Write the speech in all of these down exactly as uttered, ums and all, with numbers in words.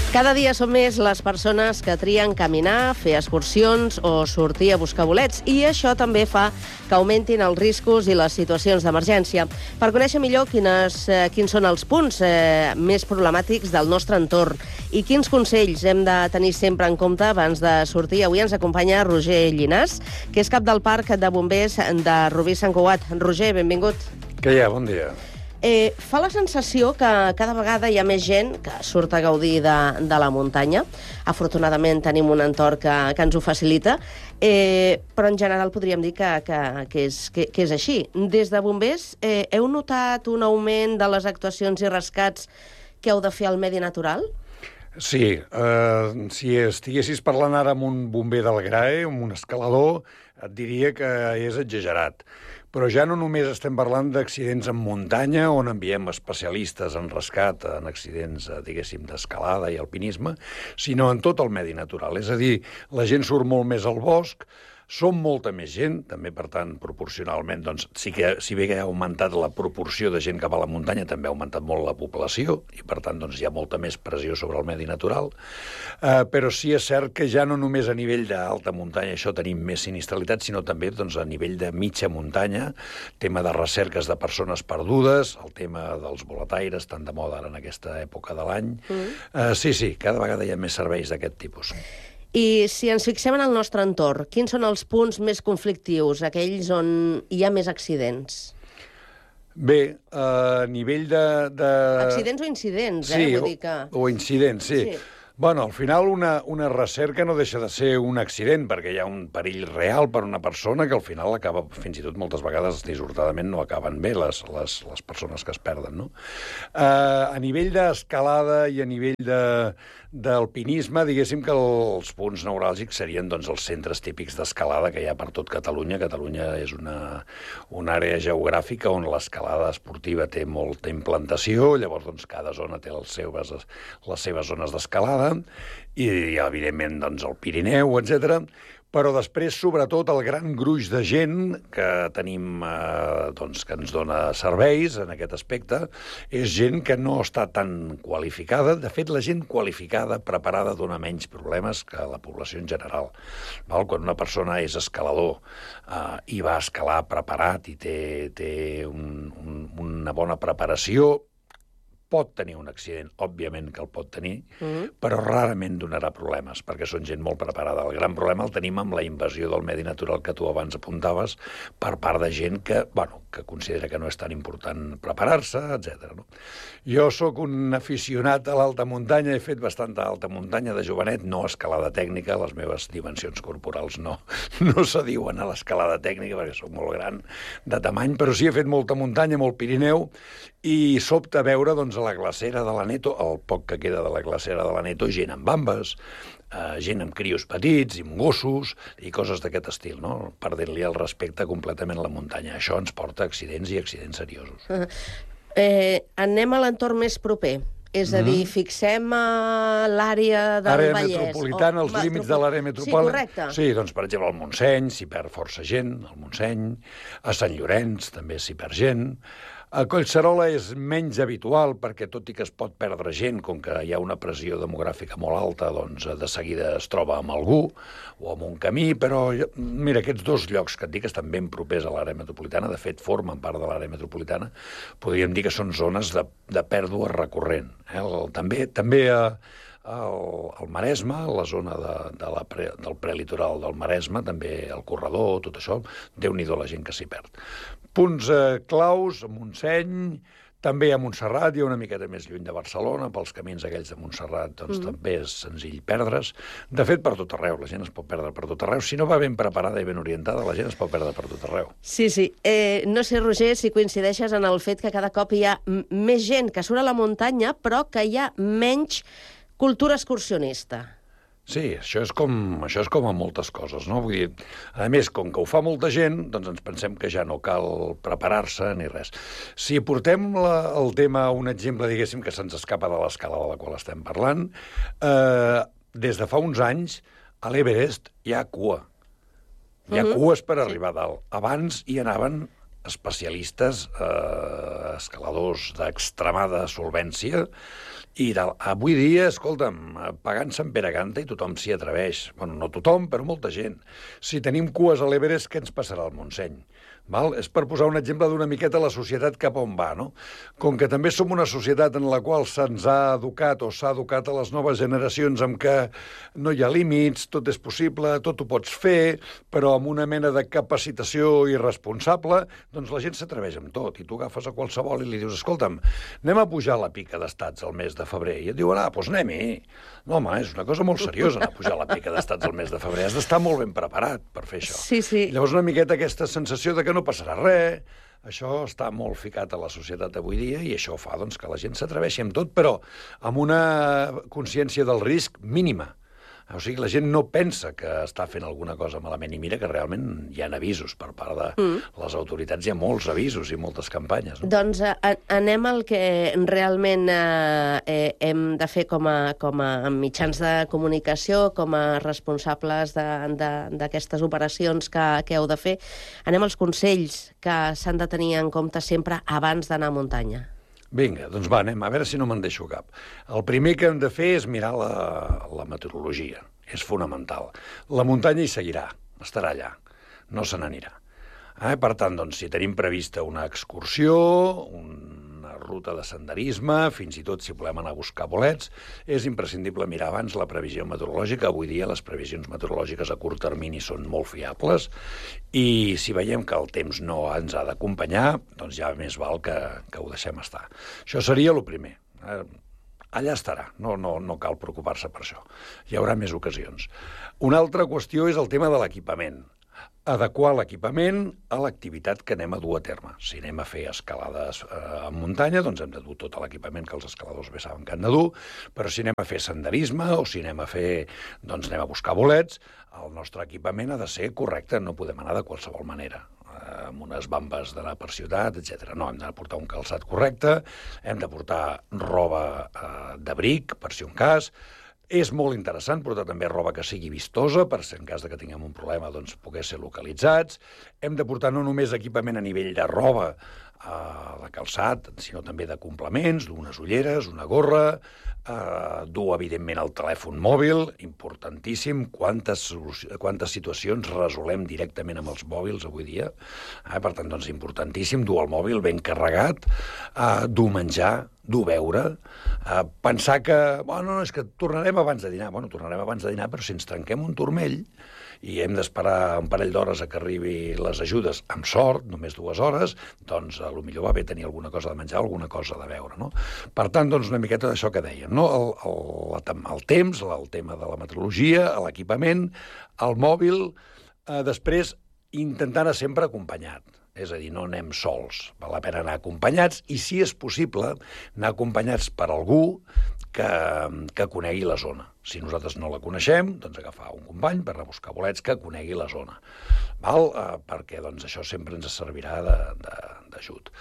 Cada dia són més les persones que trien caminar, fer excursions o sortir a buscar bolets, i això també fa que augmentin els riscos i les situacions d'emergència. Per conèixer millor quines, eh, quins són els punts eh, més problemàtics del nostre entorn i quins consells hem de tenir sempre en compte abans de sortir, avui ens acompanya Roger Llinàs, que és cap del Parc de Bombers de Rubí Sant Cugat. Roger, benvingut. Què hi ha? Bon dia. Eh, fa la sensació que cada vegada hi ha més gent que surt a gaudir de, de la muntanya. Afortunadament tenim un entorn que, que ens ho facilita, eh, però en general podríem dir que, que, que, és, que, que és així. Des de Bombers, eh, heu notat un augment de les actuacions i rescats que heu de fer al medi natural? Sí, eh, si estiguessis parlant ara amb un bomber del Grae, amb un escalador, et diria que és exagerat. Però ja no només estem parlant d'accidents en muntanya, on enviem especialistes en rescat, en accidents, diguéssim, d'escalada i alpinisme, sinó en tot el medi natural. És a dir, la gent surt molt més al bosc, som molta més gent, també, per tant, proporcionalment, doncs, sí que, si bé que ha augmentat la proporció de gent que va a la muntanya, també ha augmentat molt la població, i, per tant, doncs, hi ha molta més pressió sobre el medi natural. Uh, però sí és cert que ja no només a nivell d'alta muntanya això tenim més sinistralitat, sinó també doncs, a nivell de mitja muntanya, tema de recerques de persones perdudes, el tema dels boletaires, tan de moda ara en aquesta època de l'any. Mm. Uh, sí, sí, cada vegada hi ha més serveis d'aquest tipus. I si ens fixem en el nostre entorn, quins són els punts més conflictius, aquells on hi ha més accidents? Bé, a nivell de... de... Accidents o incidents, sí, eh? Vull dir que... o, o incidents, sí. sí. Bueno, al final una, una recerca no deixa de ser un accident, perquè hi ha un perill real per una persona que al final acaba, fins i tot moltes vegades, dissortadament no acaben bé les, les, les persones que es perden, no? Uh, a nivell d'escalada i a nivell de, d'alpinisme, diguéssim que els punts neuràlgics serien doncs, els centres típics d'escalada que hi ha per tot Catalunya. Catalunya és una, una àrea geogràfica on l'escalada esportiva té molta implantació, llavors doncs, cada zona té les seves, les seves zones d'escalada, i, evidentment, doncs, el Pirineu, etcètera. Però després, sobretot, el gran gruix de gent que tenim, eh, doncs, que ens dona serveis en aquest aspecte, és gent que no està tan qualificada. De fet, la gent qualificada, preparada, dona menys problemes que la població en general. Val? Quan una persona és escalador eh, i va escalar preparat i té, té un, un, una bona preparació, pot tenir un accident, òbviament que el pot tenir, mm-hmm. però rarament donarà problemes, perquè són gent molt preparada. El gran problema el tenim amb la invasió del medi natural que tu abans apuntaves per part de gent que, bueno, que considera que no és tan important preparar-se, etcètera. No? Jo sóc un aficionat a l'alta muntanya, he fet bastanta alta muntanya de jovenet, no escalada tècnica, les meves dimensions corporals no, no s'adiuen a l'escalada tècnica, perquè sóc molt gran de tamany, però sí he fet molta muntanya, molt Pirineu, i sobta veure, doncs, a la glacera de l'Aneto, el poc que queda de la glacera de l'Aneto, gent amb bambes, eh, gent amb crios petits, i amb gossos, i coses d'aquest estil, no? Perdent-li el respecte completament a la muntanya. Això ens porta a accidents i accidents seriosos. Uh, eh, anem a l'entorn més proper. És a dir, fixem a l'àrea del àrea Vallès. Metropolitana, els límits de l'àrea metropolitana. Sí, correcte. Sí, doncs, per exemple, al Montseny s'hi perd força gent, al Montseny, a Sant Llorenç també s'hi perd gent. A Collserola és menys habitual perquè, tot i que es pot perdre gent, com que hi ha una pressió demogràfica molt alta, doncs de seguida es troba amb algú o amb un camí, però mira, aquests dos llocs que et dic estan ben propers a l'àrea metropolitana, de fet formen part de l'àrea metropolitana, podríem dir que són zones de, de pèrdua recurrent. Eh? El, també també a, al, al Maresme, la zona de, de la pre, del prelitoral del Maresme, també el corredor, tot això, Déu-n'hi-do la gent que s'hi perd. Punts eh, claus, a Montseny, també a Montserrat, i una miqueta més lluny de Barcelona, pels camins aquells de Montserrat, doncs mm. també és senzill perdre's. De fet, per tot arreu, la gent es pot perdre per tot arreu. Si no va ben preparada i ben orientada, la gent es pot perdre per tot arreu. Sí, sí. Eh, no sé, Roger, si coincideixes en el fet que cada cop hi ha més gent que surt a la muntanya, però que hi ha menys cultura excursionista. Sí, això és com, això és com a moltes coses, no? Vull dir, a més, com que ho fa molta gent, doncs ens pensem que ja no cal preparar-se ni res. Si portem la, el tema a un exemple, diguéssim, que se'ns escapa de l'escala de la qual estem parlant, eh, des de fa uns anys, a l'Everest hi ha cua. Hi ha uh-huh. cues per arribar a dalt. Abans hi anaven especialistes, eh, escaladors d'extremada solvència, I de, avui dia, escolta'm, pagant Sant Pere Canta i tothom s'hi atreveix. Bueno, no tothom, però molta gent. Si tenim cues a l'Everest, què ens passarà al Montseny? Val? És per posar un exemple d'una miqueta la societat cap on va, no? Com que també som una societat en la qual se'ns ha educat o s'ha educat a les noves generacions amb que no hi ha límits, tot és possible, tot ho pots fer, però amb una mena de capacitació irresponsable, doncs la gent s'atreveix amb tot. I tu agafes a qualsevol i li dius, escolta'm, anem a pujar la pica d'estats al mes de febrer. I et diuen, ah, doncs anem-hi. No, home, és una cosa molt seriosa anar a pujar la pica d'estats al mes de febrer. Has d'estar molt ben preparat per fer això. Sí, sí. Llavors una miqueta aquesta sensació de que no passarà res, això està molt ficat a la societat avui dia i això fa doncs, que la gent s'atreveixi amb tot, però amb una consciència del risc mínima. O sigui, la gent no pensa que està fent alguna cosa malament i mira que realment hi ha avisos per part de mm. les autoritats, hi ha molts avisos i moltes campanyes. No? Doncs a, anem al que realment eh, hem de fer com a, com a mitjans de comunicació, com a responsables d'aquestes operacions que, que heu de fer. Anem als consells que s'han de tenir en compte sempre abans d'anar a muntanya. Vinga, doncs va, anem, a veure si no me'n deixo cap. El primer que hem de fer és mirar la, la meteorologia. És fonamental. La muntanya hi seguirà, estarà allà, no se n'anirà. Eh? Per tant, doncs, si tenim prevista una excursió, una ruta de senderisme, fins i tot si volem anar a buscar bolets, és imprescindible mirar abans la previsió meteorològica. Avui dia les previsions meteorològiques a curt termini són molt fiables i si veiem que el temps no ens ha d'acompanyar, doncs ja més val que, que ho deixem estar. Això seria el primer. Eh? Allà estarà, no, no, no cal preocupar-se per això. Hi haurà més ocasions. Una altra qüestió és el tema de l'equipament. Adequar l'equipament a l'activitat que anem a dur a terme. Si anem a fer escalades eh, en muntanya, doncs hem de dur tot l'equipament que els escaladors bé saben que han de dur, però si anem a fer senderisme o si anem a fer, doncs anem a buscar bolets, el nostre equipament ha de ser correcte, no podem anar de qualsevol manera, eh, amb unes bambes d'anar per ciutat, etcètera. No, hem de portar un calçat correcte, hem de portar roba eh, d'abric, per si un cas. És molt interessant portar també roba que sigui vistosa, per si en cas de que tinguem un problema doncs, poder ser localitzats. Hem de portar no només equipament a nivell de roba, eh, de calçat, sinó també de complements, unes ulleres, una gorra, eh, dur, evidentment, el telèfon mòbil, importantíssim, quantes, quantes situacions resolem directament amb els mòbils avui dia. Eh, per tant, doncs, importantíssim, dur el mòbil ben carregat, eh, dur menjar, dur beure, eh, pensar que, bueno, no, és que tornarem abans de dinar. Bueno, tornarem abans de dinar, però si ens trenquem un turmell i hem d'esperar un parell d'hores a que arribi les ajudes, amb sort, només dues hores, doncs a lo millor va bé tenir alguna cosa de menjar, alguna cosa de beure, no? Per tant, doncs una miqueta d'això que dèiem, no? El, el, el temps, el tema de la meteorologia, l'equipament, el mòbil, eh, després intentar anar sempre acompanyat. És a dir, no anem sols. Val la pena anar acompanyats i, si és possible, anar acompanyats per algú que, que conegui la zona. Si nosaltres no la coneixem, doncs agafar un company per anar a buscar bolets que conegui la zona. Val? Eh, perquè doncs, això sempre ens servirà d'ajut.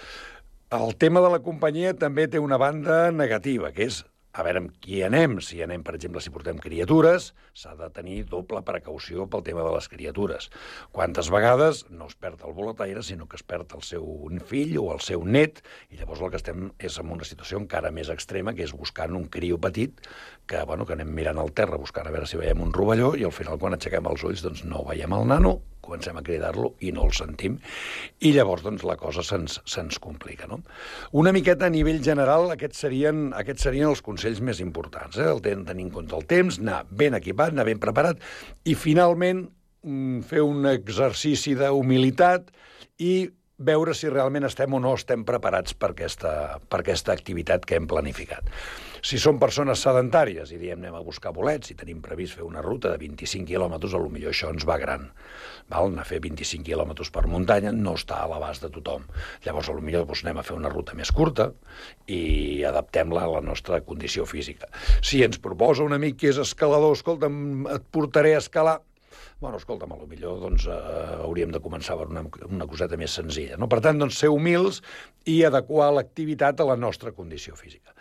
El tema de la companyia també té una banda negativa, que és a veure amb qui anem. Si anem, per exemple, si portem criatures, s'ha de tenir doble precaució pel tema de les criatures. Quantes vegades no es perd el boletaire, sinó que es perd el seu fill o el seu net, i llavors el que estem és en una situació encara més extrema, que és buscant un criu petit, que, bueno, que anem mirant al terra, buscant a veure si veiem un rovelló, i al final, quan aixequem els ulls, doncs no veiem el nano, comencem a cridar-lo i no el sentim, i llavors doncs, la cosa se'ns se'ns complica. No? Una miqueta a nivell general, aquests serien, aquests serien els consells més importants. Eh? El tenir en compte el temps, anar ben equipat, anar ben preparat, i finalment fer un exercici d'humilitat i veure si realment estem o no estem preparats per aquesta, per aquesta activitat que hem planificat. Si som persones sedentàries i diem anem a buscar bolets i tenim previst fer una ruta de vint-i-cinc quilòmetres, potser això ens va gran. Val? Anar a fer vint-i-cinc quilòmetres per muntanya no està a l'abast de tothom. Llavors, potser doncs, anem a fer una ruta més curta i adaptem-la a la nostra condició física. Si ens proposa un amic que és escalador, escolta'm, et portaré a escalar, bueno, escolta'm, potser doncs, eh, hauríem de començar per una, una coseta més senzilla. No? Per tant, doncs, ser humils i adequar l'activitat a la nostra condició física.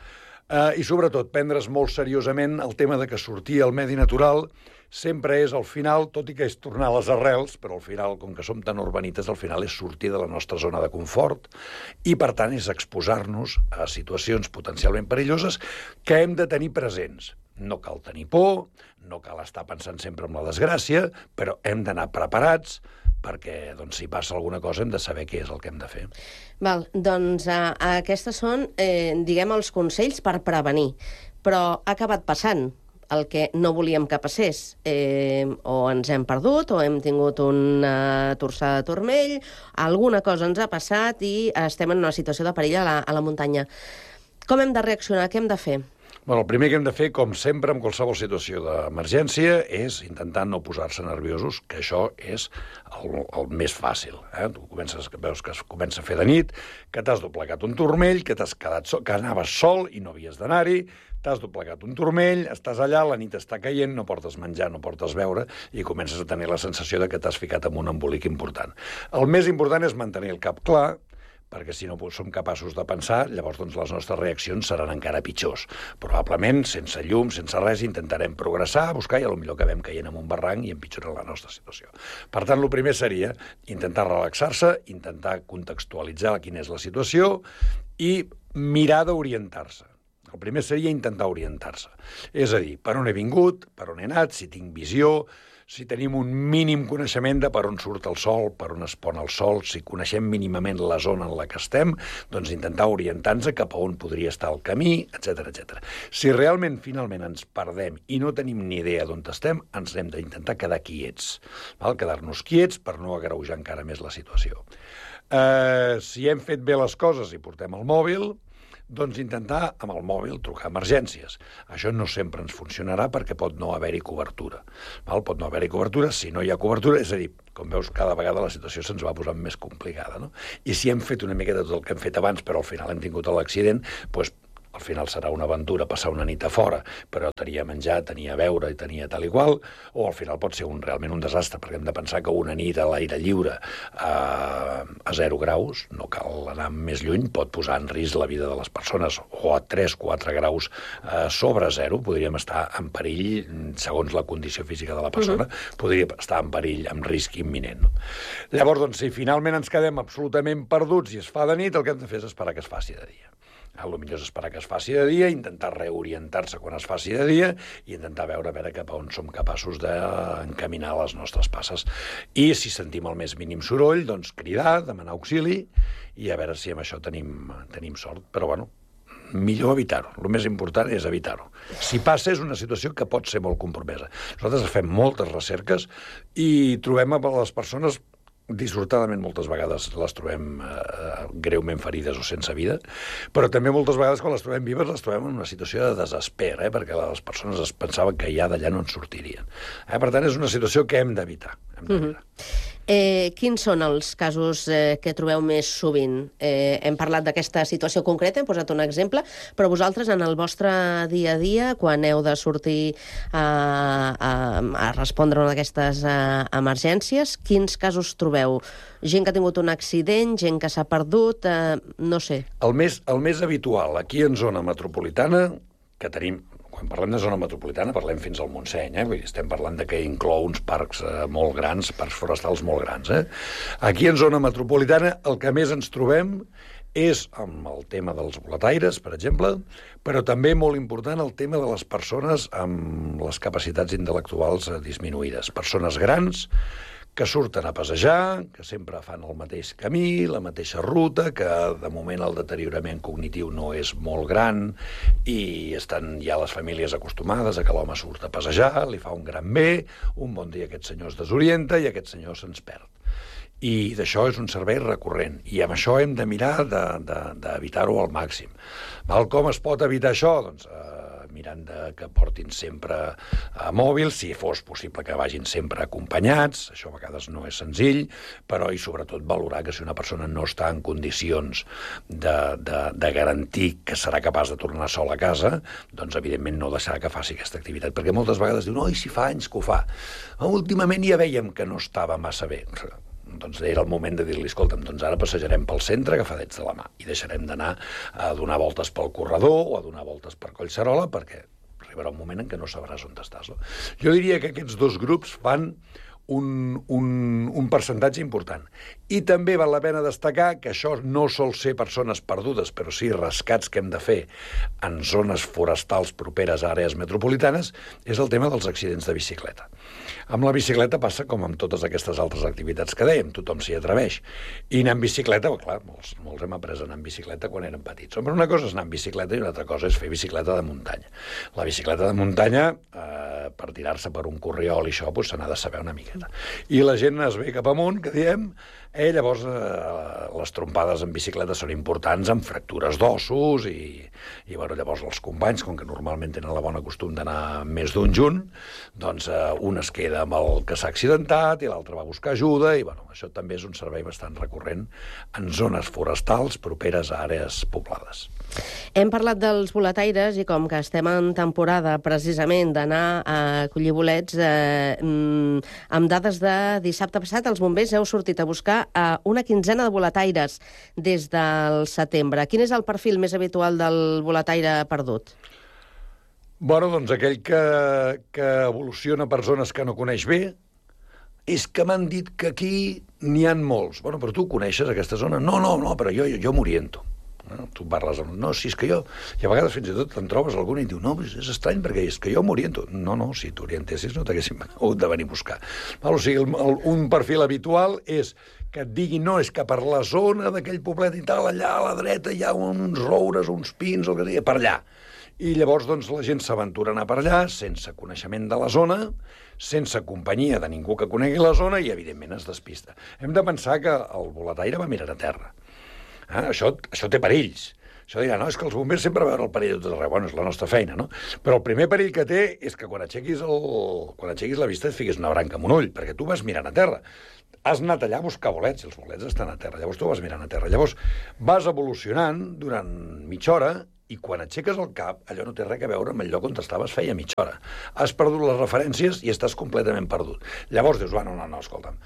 Uh, I, sobretot, prendre's molt seriosament el tema de que sortir al medi natural sempre és, al final, tot i que és tornar a les arrels, però al final, com que som tan urbanites, al final és sortir de la nostra zona de confort i, per tant, és exposar-nos a situacions potencialment perilloses que hem de tenir presents. No cal tenir por, no cal estar pensant sempre en la desgràcia, però hem d'anar preparats perquè, doncs, si passa alguna cosa, hem de saber què és el que hem de fer. Val, doncs uh, aquestes són, eh, diguem, els consells per prevenir, però ha acabat passant el que no volíem que passés. Eh, o ens hem perdut, o hem tingut una torçada de turmell, alguna cosa ens ha passat i estem en una situació de perill a la, a la muntanya. Com hem de reaccionar? Què hem de fer? Bueno, el primer que hem de fer, com sempre, en qualsevol situació d'emergència, és intentar no posar-se nerviosos, que això és el, el més fàcil. Eh? Tu comences, veus que es comença a fer de nit, que t'has doblegat un turmell, que t'has quedat sol, que anaves sol i no havies d'anar-hi, t'has doblegat un turmell, estàs allà, la nit està caient, no portes menjar, no portes beure, i comences a tenir la sensació de que t'has ficat en un embolic important. El més important és mantenir el cap clar, perquè si no som capaços de pensar, llavors doncs, les nostres reaccions seran encara pitjors. Probablement, sense llum, sense res, intentarem progressar, buscar, i potser acabem caient en un barranc i empitjorant la nostra situació. Per tant, el primer seria intentar relaxar-se, intentar contextualitzar quina és la situació i mirar d'orientar-se. El primer seria intentar orientar-se. És a dir, per on he vingut, per on he anat, si tinc visió, si tenim un mínim coneixement de per on surt el sol, per on es pon el sol, si coneixem mínimament la zona en la que estem, doncs intentar orientar-nos cap a on podria estar el camí, etcètera, etcètera. Si realment, finalment, ens perdem i no tenim ni idea d'on estem, ens hem d'intentar quedar quiets. Val? Quedar-nos quiets per no agreujar encara més la situació. Eh, si hem fet bé les coses i portem el mòbil, doncs intentar amb el mòbil trucar a emergències. Això no sempre ens funcionarà perquè pot no haver-hi cobertura. Val? Pot no haver-hi cobertura, si no hi ha cobertura, és a dir, com veus, cada vegada la situació se'ns va posant més complicada, no? I si hem fet una miqueta tot el que hem fet abans, però al final hem tingut l'accident, doncs al final serà una aventura passar una nit a fora, però tenia menjar, tenia beure i tenia tal i qual, o al final pot ser un, realment un desastre, perquè hem de pensar que una nit a l'aire lliure a, a zero graus, no cal anar més lluny, pot posar en risc la vida de les persones, o a tres quatre graus a sobre zero, podríem estar en perill, segons la condició física de la persona, uh-huh. podria estar en perill, amb risc imminent. No? Llavors, doncs, si finalment ens quedem absolutament perduts i es fa de nit, el que hem de fer és esperar que es faci de dia. El millor és esperar que es faci de dia, intentar reorientar-se quan es faci de dia i intentar veure a veure cap a on som capaços d'encaminar les nostres passes. I si sentim el més mínim soroll, doncs cridar, demanar auxili i a veure si amb això tenim, tenim sort. Però, bueno, millor evitar-ho. El més important és evitar-ho. Si passa, és una situació que pot ser molt compromesa. Nosaltres fem moltes recerques i trobem a les persones dissortadament moltes vegades les trobem eh, greument ferides o sense vida, però també moltes vegades quan les trobem vives les trobem en una situació de desesper, eh, perquè les persones es pensaven que ja d'allà no en sortirien. Eh, per tant, és una situació que hem d'evitar. Hem d'evitar. Mm-hmm. Eh, quins són els casos eh, que trobeu més sovint? Eh, hem parlat d'aquesta situació concreta, hem posat un exemple, però vosaltres en el vostre dia a dia, quan heu de sortir a, a, a respondre a una d'aquestes emergències, quins casos trobeu? Gent que ha tingut un accident, gent que s'ha perdut, eh, no sé. El més, el més habitual aquí en zona metropolitana, que tenim... Quan parlem de zona metropolitana parlem fins al Montseny, eh? Vull dir, estem parlant de que inclou uns parcs eh, molt grans, parcs forestals molt grans. Eh? Aquí en zona metropolitana el que més ens trobem és amb el tema dels boletaires, per exemple, però també molt important el tema de les persones amb les capacitats intel·lectuals disminuïdes. Persones grans que surten a passejar, que sempre fan el mateix camí, la mateixa ruta, que de moment el deteriorament cognitiu no és molt gran i estan ja les famílies acostumades a que l'home surt a passejar, li fa un gran bé, un bon dia aquest senyor es desorienta i aquest senyor se'ns perd. I d'això és un servei recurrent. I amb això hem de mirar d'evitar-ho de, de, al màxim. Val? Com es pot evitar això? Doncs eh, mirant de, que portin sempre eh, mòbil, si fos possible que vagin sempre acompanyats, això a vegades no és senzill, però i sobretot valorar que si una persona no està en condicions de, de, de garantir que serà capaç de tornar sol a casa, doncs evidentment no deixar que faci aquesta activitat, perquè moltes vegades diuen, oi, si fa anys que ho fa. Últimament ja veiem que no estava massa bé. doncs era el moment de dir-li, escolta'm, doncs ara passejarem pel centre agafadets de la mà i deixarem d'anar a donar voltes pel corredor o a donar voltes per Collserola, perquè arribarà un moment en què no sabràs on estàs. No? Jo diria que aquests dos grups fan un, un, un percentatge important. I també val la pena destacar que això no sol ser persones perdudes, però sí rescats que hem de fer en zones forestals properes a àrees metropolitanes, és el tema dels accidents de bicicleta. Amb la bicicleta passa com amb totes aquestes altres activitats que dèiem, tothom s'hi atreveix. I anar en bicicleta, clar, molts, molts hem après a anar en bicicleta quan érem petits. Però una cosa és anar en bicicleta i una altra cosa és fer bicicleta de muntanya. La bicicleta de muntanya, eh, per tirar-se per un corriol i això, doncs se n'ha de saber una miqueta. I la gent es ve cap amunt, que diem, eh, llavors eh, les trompades en bicicleta són importants amb fractures d'ossos i, i bueno, llavors els companys, com que normalment tenen la bona costum d'anar més d'un junt, doncs eh, un es queda amb el que s'ha accidentat i l'altre va a buscar ajuda i bueno, això també és un servei bastant recurrent en zones forestals properes a àrees poblades. Hem parlat dels boletaires i com que estem en temporada precisament d'anar a collir bolets, eh, amb dades de dissabte passat els bombers heu sortit a buscar eh, una quinzena de boletaires des del setembre. Quin és el perfil més habitual del boletaire perdut? Bueno, doncs aquell que, que evoluciona per zones que no coneix bé, és que m'han dit que aquí n'hi ha molts. Bueno, però tu coneixes aquesta zona? No, no, no, però jo, jo, jo m'oriento. No, tu parles amb... No, si és que jo... I a vegades fins i tot te'n trobes algú i diu no, és estrany perquè és que jo m'oriento. No, no, si t'orientessis no t'haguéssim hagut de venir a buscar. O sigui, el, el, un perfil habitual és que et diguin no, és que per la zona d'aquell poblet i tal, allà a la dreta hi ha uns roures, uns pins, o el que sigui, per allà. I llavors doncs, la gent s'aventura a anar per allà, sense coneixement de la zona, sense companyia de ningú que conegui la zona i, evidentment, es despista. Hem de pensar que el boletaire va mirar a terra. Ah, això, això té perills. Això dirà, no, és que els bombers sempre veuen el perill de tot arreu. Bueno, és la nostra feina, no? Però el primer perill que té és que quan aixequis, el... quan aixequis la vista et fiquis una branca amb un ull, perquè tu vas mirant a terra. Has anat allà a buscar bolets, i els bolets estan a terra. Llavors tu vas mirant a terra. Llavors vas evolucionant durant mitja hora i quan aixeques el cap, allò no té res a veure amb el lloc on estaves feia mitja hora. Has perdut les referències i estàs completament perdut. Llavors dius, bueno, no, no, escolta'm,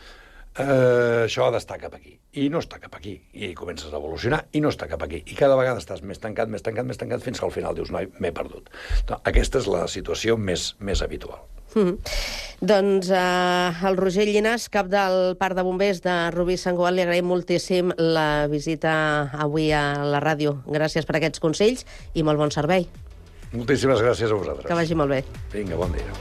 Uh, això ha d'estar cap aquí, i no està cap aquí, i comences a evolucionar, i no està cap aquí, i cada vegada estàs més tancat, més tancat, més tancat, fins que al final dius, no, m'he perdut. No, aquesta és la situació més, més habitual. Mm. Doncs uh, el Roger Llinàs, cap del Parc de Bombers de Rubí Sant Cugat, li agraïm moltíssim la visita avui a la ràdio. Gràcies per aquests consells i molt bon servei. Moltíssimes gràcies a vosaltres. Que vagi molt bé. Vinga, bon dia.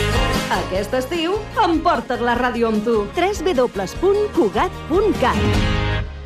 Aquest estiu, emporta't la ràdio amb tu. w w w punt cugat punt cat